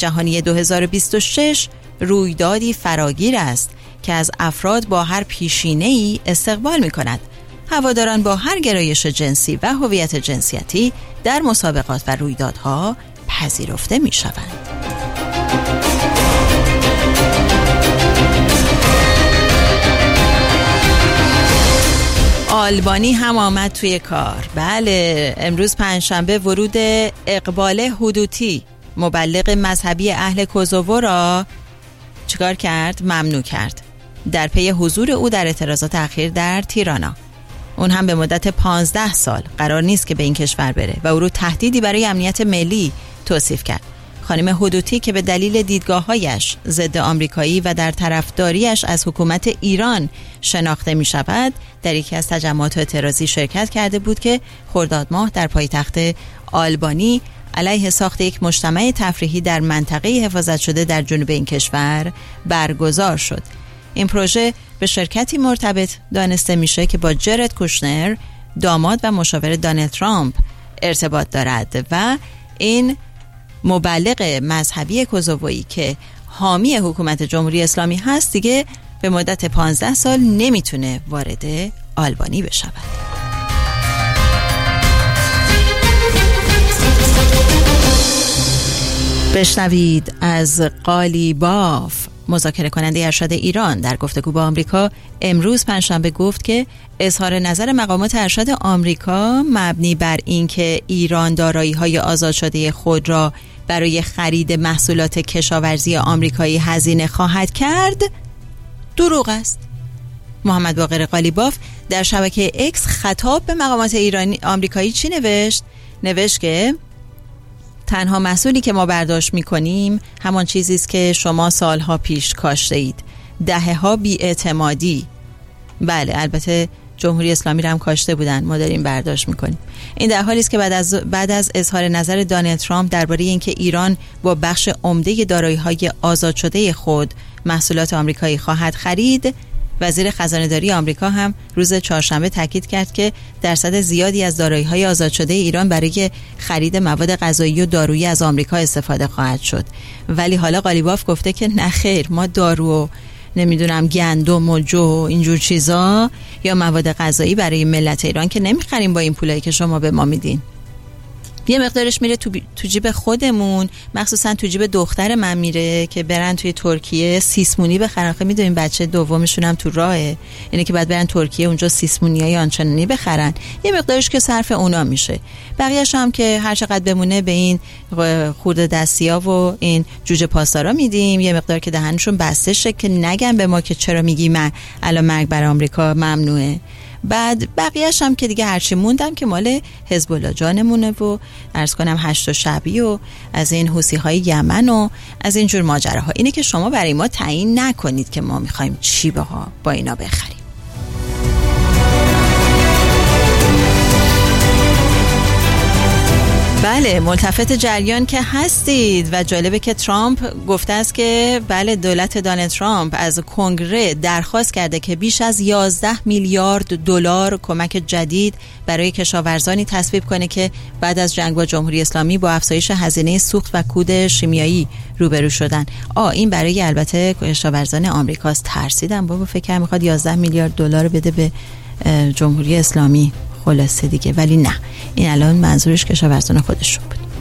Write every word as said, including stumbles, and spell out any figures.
جهانی دو هزار و بیست و شش رویدادی فراگیر است که از افراد با هر پیشینه‌ای استقبال می‌کند. هواداران با هر گرایش جنسی و هویت جنسیتی در مسابقات و رویدادها پذیرفته می‌شوند. آلبانی هم آمد توی کار. بله، امروز پنجشنبه ورود اقبال هودوتی، مبلغ مذهبی اهل کوزوو را چیکار کرد؟ ممنوع کرد در پی حضور او در اعتراضات اخیر در تیرانا. اون هم به مدت پانزده سال قرار نیست که به این کشور بره و او رو تهدیدی برای امنیت ملی توصیف کرد. خانم هودوتی که به دلیل دیدگاه‌هایش ضد آمریکایی و در طرفداریش از حکومت ایران شناخته می شود، در یکی از تجمعات اعتراضی شرکت کرده بود که خرداد ماه در پایتخت آلبانی علیه ساخت یک مجتمع تفریحی در منطقه حفاظت شده در جنوب این کشور برگزار شد. این پروژه به شرکتی مرتبط دانسته میشه که با جرد کوشنر، داماد و مشاور دونالد ترامپ ارتباط دارد و این مبلغ مذهبی کوزوویی که حامی حکومت جمهوری اسلامی هست دیگه به مدت پانزده سال نمیتونه وارد آلبانی بشود. بشنوید از قالیباف، مذاکره کننده ارشد ایران، در گفتگو با آمریکا امروز پنجشنبه گفت که اظهار نظر مقامات ارشد آمریکا مبنی بر اینکه ایران دارایی‌های آزاد شده خود را برای خرید محصولات کشاورزی آمریکایی هزینه خواهد کرد دروغ است. محمد باقر قالیباف در شبکه اکس خطاب به مقامات ایرانی آمریکایی چی نوشت؟ نوشت که تنها محصولی که ما برداشت می‌کنیم همان چیزی است که شما سالها پیش کاشته اید. دهه‌ها بی‌اعتمادی. بله، البته جمهوری اسلامی را هم کاشته بودن، ما داریم برداشت می‌کنیم. این در حالی است که بعد از بعد از اظهار نظر دونالد ترامپ درباره اینکه ایران با بخش عمده دارایی‌های آزاد شده خود محصولات آمریکایی خواهد خرید، وزیر خزانه‌داری آمریکا هم روز چهارشنبه تاکید کرد که درصد زیادی از دارایی‌های آزاد شده ایران برای خرید مواد غذایی و دارویی از آمریکا استفاده خواهد شد. ولی حالا قالیباف گفته که نه خیر، ما دارو و نمیدونم گندم و جو و اینجور چیزا یا مواد غذایی برای ملت ایران که نمیخریم با این پولایی که شما به ما میدین. یه مقدارش میره تو, بی... تو جیب خودمون، مخصوصا تو جیب دختر من میره که برن توی ترکیه سیسمونی بخرن. خب میدونیم بچه دومشون هم تو راهه، اینه که بعد برن ترکیه اونجا سیسمونیای آنچنانی بخرن. یه مقدارش که صرف اونا میشه، بقیه‌اش هم که هر چقدر بمونه به این خورده دستیا و این جوجه پاسدارا میدیم. یه مقدار که دهنشون بسته شه که نگن به ما که چرا میگی من الان مرگ بر آمریکا ممنوعه. بعد بقیه‌اش هم که دیگه هرچی موندم که مال حزب الله جانمونه و عرض کنم هشت و شبی و از این حوثی‌های یمن و از این جور ماجراها. اینه که شما برای ما تعیین نکنید که ما می‌خوایم چی بها با اینا بخریم. بله، ملتفت جریان که هستید و جالبه که ترامپ گفته است که بله، دولت دونالد ترامپ از کنگره درخواست کرده که بیش از یازده میلیارد دلار کمک جدید برای کشاورزانی تصویب کنه که بعد از جنگ با جمهوری اسلامی با افزایش هزینه سوخت و کود شیمیایی روبرو شدن. آ این برای البته کشاورزان آمریکاست. ترسیدم بابا، فکر کنم میخواد یازده میلیارد دلار بده به جمهوری اسلامی خلاصه دیگه، ولی نه، این الان منظورش کشاورزان خودش بود.